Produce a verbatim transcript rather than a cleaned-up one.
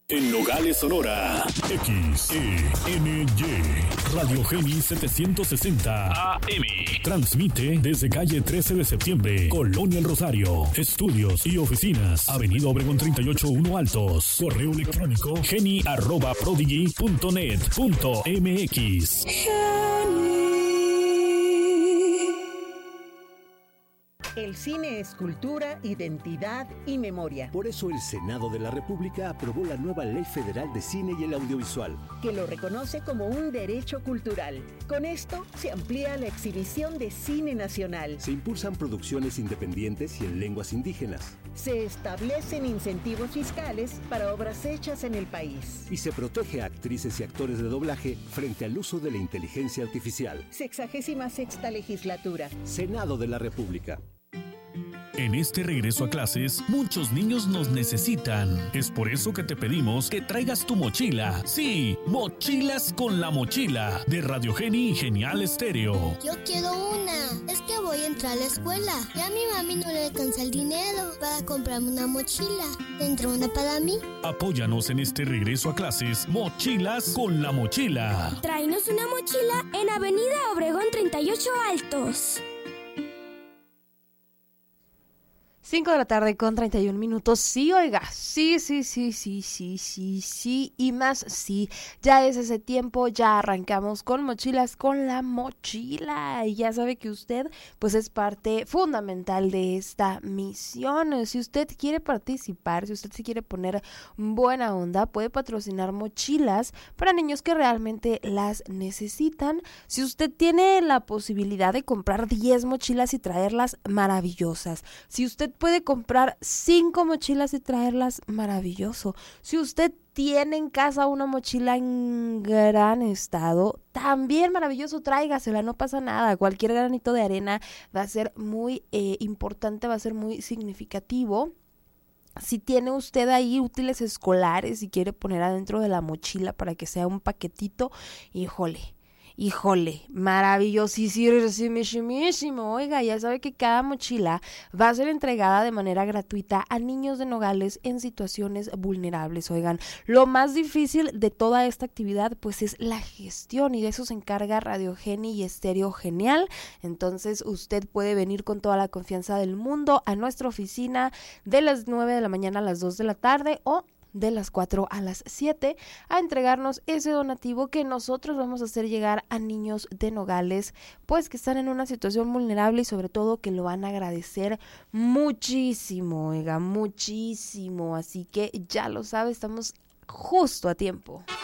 En Nogales, Sonora, X E N Y, Radio Geni setecientos sesenta A M. Transmite desde calle trece de septiembre, Colonia El Rosario. Estudios y oficinas, Avenida Obregón treinta y ocho uno Altos. Correo electrónico geni arroba prodigy punto net punto m x. El cine es cultura, identidad y memoria. Por eso el Senado de la República aprobó la nueva Ley Federal de Cine y el Audiovisual, que lo reconoce como un derecho cultural. Con esto se amplía la exhibición de cine nacional. Se impulsan producciones independientes y en lenguas indígenas. Se establecen incentivos fiscales para obras hechas en el país. Y se protege a actrices y actores de doblaje frente al uso de la inteligencia artificial. Sexagésima sexta legislatura. Senado de la República. En este regreso a clases, muchos niños nos necesitan. Es por eso que te pedimos que traigas tu mochila. Sí, Mochilas con la Mochila, de Radio Geni Genial Estéreo. Yo quiero una. Es que voy a entrar a la escuela. Y a mi mami no le alcanza el dinero para comprarme una mochila. ¿Tendrá una para mí? Apóyanos en este regreso a clases, Mochilas con la Mochila. Tráenos una mochila en Avenida Obregón treinta y ocho Altos. cinco de la tarde con treinta y un minutos. Sí, oiga, sí, sí, sí, sí, sí, sí, sí, y más sí. Ya es ese tiempo, ya arrancamos con Mochilas con la Mochila. Y ya sabe que usted, pues, es parte fundamental de esta misión. Si usted quiere participar, si usted se quiere poner buena onda, puede patrocinar mochilas para niños que realmente las necesitan. Si usted tiene la posibilidad de comprar diez mochilas y traerlas, maravillosas. Si usted puede comprar cinco mochilas y traerlas, maravilloso. Si usted tiene en casa una mochila en gran estado, también maravilloso, tráigasela, no pasa nada. Cualquier granito de arena va a ser muy eh, importante, va a ser muy significativo. Si tiene usted ahí útiles escolares y quiere poner adentro de la mochila para que sea un paquetito, híjole. Híjole, maravillosísimo. Oiga, ya sabe que cada mochila va a ser entregada de manera gratuita a niños de Nogales en situaciones vulnerables. Oigan, lo más difícil de toda esta actividad pues es la gestión, y de eso se encarga Radio Geni y Estéreo Genial. Entonces usted puede venir con toda la confianza del mundo a nuestra oficina de las nueve de la mañana a las dos de la tarde o de las cuatro a las siete a entregarnos ese donativo que nosotros vamos a hacer llegar a niños de Nogales, pues que están en una situación vulnerable y sobre todo que lo van a agradecer muchísimo, oiga, muchísimo. Así que ya lo sabe, estamos justo a tiempo.